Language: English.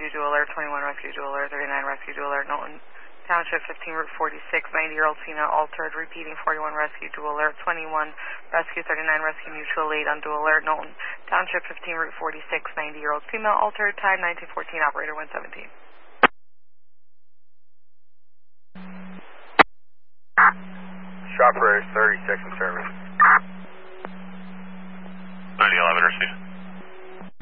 rescue dual alert, 21 rescue dual alert, 39 rescue dual alert, Knowlton Township, 15 Route 46, 90-year-old female altered, repeating 41 rescue dual alert, 21 rescue, 39 rescue mutual aid on dual alert, Knowlton Township, 15 Route 46, 90-year-old female altered, time 1914, operator 117. Shop for 36 in service. 9011 receive.